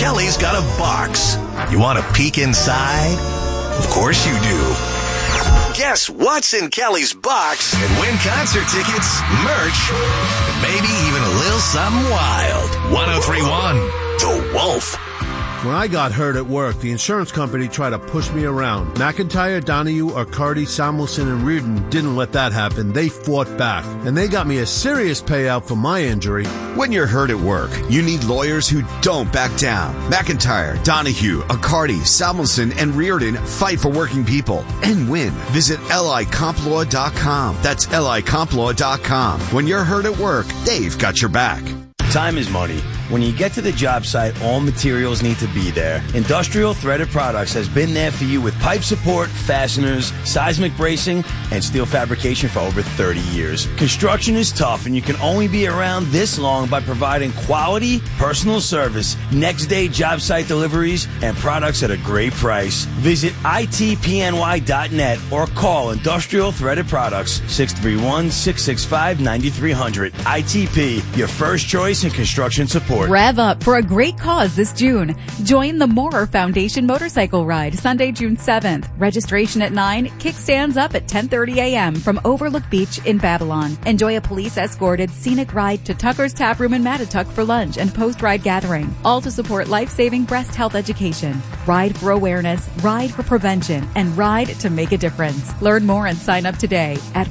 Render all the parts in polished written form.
Kelly's got a box. You want to peek inside? Of course you do. Guess what's in Kelly's box and win concert tickets, merch, and maybe even a little something wild. 103.1 The Wolf. When I got hurt at work, the insurance company tried to push me around. McIntyre, Donahue, Arcardi, Samuelson, and Reardon didn't let that happen. They fought back, and they got me a serious payout for my injury. When you're hurt at work, you need lawyers who don't back down. McIntyre, Donahue, Arcardi, Samuelson, and Reardon fight for working people and win. Visit LICompLaw.com. That's LICompLaw.com. When you're hurt at work, they've got your back. Time is money. When you get to the job site, all materials need to be there. Industrial Threaded Products has been there for you with pipe support, fasteners, seismic bracing, and steel fabrication for over 30 years. Construction is tough, and you can only be around this long by providing quality, personal service, next-day job site deliveries, and products at a great price. Visit itpny.net or call Industrial Threaded Products, 631-665-9300. ITP, your first choice in construction support. Rev up for a great cause this June. Join the Moorer Foundation Motorcycle Ride Sunday, June 7th. Registration at 9, kickstands up at 10:30 a.m. from Overlook Beach in Babylon. Enjoy a police-escorted scenic ride to Tucker's Tap Room in Mattituck for lunch and post-ride gathering. All to support life-saving breast health education. Ride for awareness, ride for prevention, and ride to make a difference. Learn more and sign up today at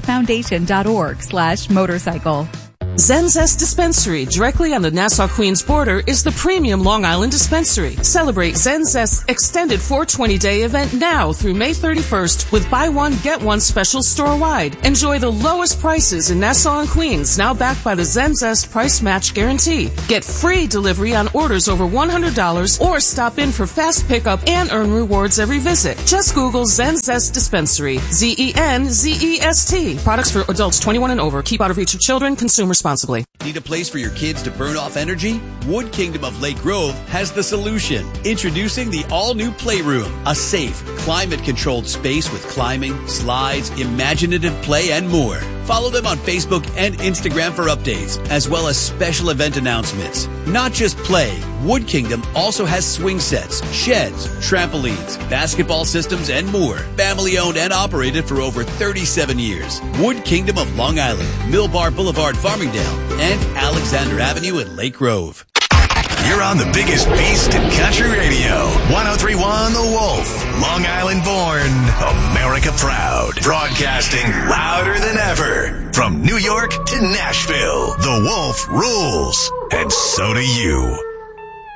moorerfoundation.org/motorcycle. Zenzest Dispensary, directly on the Nassau-Queens border, is the premium Long Island dispensary. Celebrate Zenzest's extended 420-day event now through May 31st with buy one, get one special store-wide. Enjoy the lowest prices in Nassau and Queens, now backed by the Zenzest Price Match Guarantee. Get free delivery on orders over $100 or stop in for fast pickup and earn rewards every visit. Just Google Zenzest Dispensary. ZENZEST. Products for adults 21 and over. Keep out of reach of children. Consume responsibly. Need a place for your kids to burn off energy? Wood Kingdom of Lake Grove has the solution. Introducing the all-new Playroom, a safe, climate-controlled space with climbing, slides, imaginative play, and more. Follow them on Facebook and Instagram for updates, as well as special event announcements. Not just play, Wood Kingdom also has swing sets, sheds, trampolines, basketball systems, and more. Family-owned and operated for over 37 years. Wood Kingdom of Long Island, Millbar Boulevard, Farmingdale, and Alexander Avenue in Lake Grove. You're on the biggest beast in country radio. 103.1 The Wolf. Long Island born, America proud. Broadcasting louder than ever. From New York to Nashville, The Wolf rules. And so do you.